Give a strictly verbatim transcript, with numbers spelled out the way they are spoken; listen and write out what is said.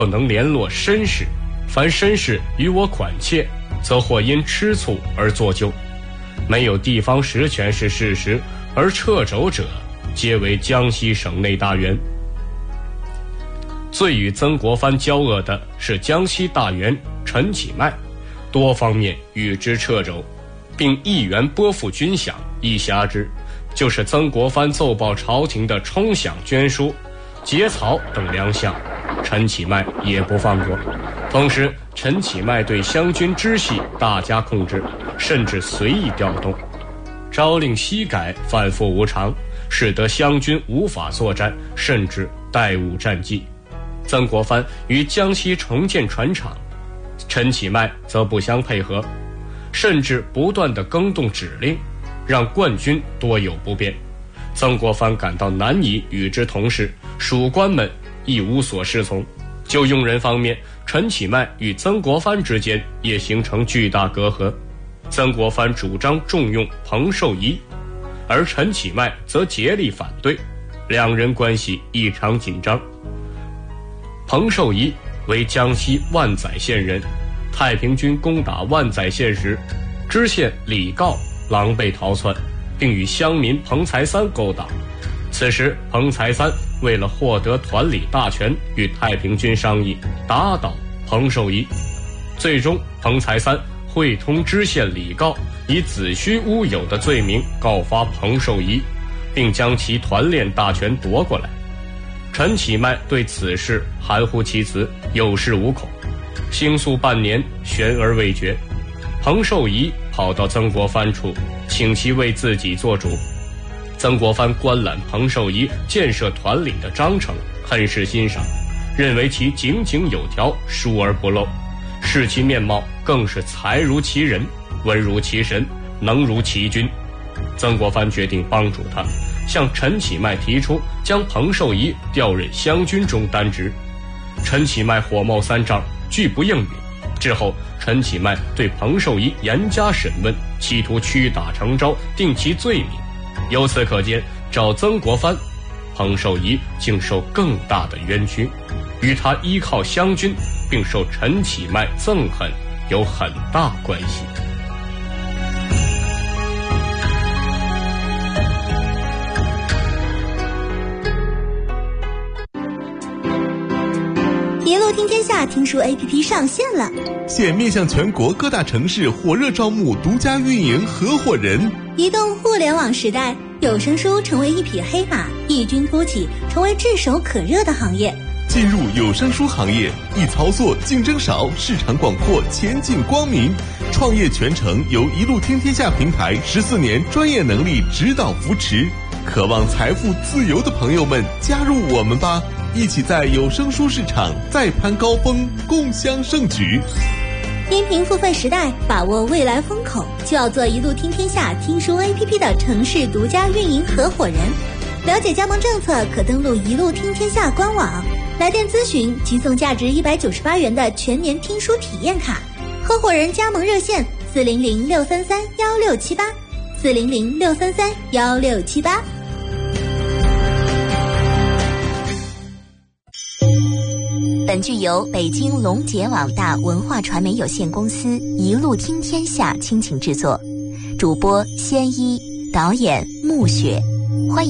能联络绅士，凡绅士与我款妾，则或因吃醋而作旧。没有地方实权是事实，而掣肘者皆为江西省内大员。最与曾国藩交恶的是江西大员陈其迈，多方面与之掣肘，并一元拨付军饷以辖之，就是曾国藩奏报朝廷的冲饷捐书、节草等粮项，陈其迈也不放过。同时，陈其迈对湘军支系大加控制，甚至随意调动，朝令夕改，反复无常，使得湘军无法作战，甚至耽误战绩。曾国藩于江西重建船厂，陈其迈则不相配合，甚至不断地更动指令，让冠军多有不便。曾国藩感到难以与之同事，属官们亦无所适从。就用人方面，陈其迈与曾国藩之间也形成巨大隔阂。曾国藩主张重用彭寿仪，而陈其迈则竭力反对，两人关系异常紧张。彭寿仪为江西万载县人，太平军攻打万载县时，知县李诰狼狈逃窜，并与乡民彭才三勾当。此时彭才三为了获得团里大权，与太平军商议打倒彭寿仪。最终彭才三会通知县李诰，以子虚乌有的罪名告发彭寿仪，并将其团练大权夺过来。陈其迈对此事含糊其辞，有恃无恐，兴诉半年，悬而未决。彭寿仪跑到曾国藩处，请其为自己做主。曾国藩观览彭寿仪建设团领的章程，很是欣赏，认为其井井有条，疏而不漏，视其面貌更是才如其人，文如其神，能如其君。曾国藩决定帮助他，向陈其迈提出将彭寿仪调任湘军中担职。陈其迈火冒三丈，拒不应允。之后陈其迈对彭寿仪严加审问，企图屈打成招，定其罪名。由此可见，找曾国藩，彭寿仪竟受更大的冤屈，与他依靠湘军并受陈其迈憎恨有很大关系。 一路听天下听书 A P P 上线了， 现面向全国各大城市火热招募独家运营合伙人。 移动互联网时代，有声书成为一匹黑马，异军突起，成为炙手可热的行业。 进入有声书行业，易操作，竞争少，市场广阔，前景光明。创业全程由一路听天下平台十四年专业能力指导扶持。渴望财富自由的朋友们，加入我们吧！一起在有声书市场再攀高峰，共襄盛举。 音频付费时代，把握未来风口，就要做一路听天下听书 A P P 的城市独家运营合伙人。了解加盟政策，可登录一路听天下官网。来电咨询即送价值一百九十八元的全年听书体验卡。合伙人加盟热线：四零零六三三幺六七八，四零零六三三幺六七八。 本剧由北京龙杰网大文化传媒有限公司一路听天下倾情制作，主播仙一，导演暮雪。欢迎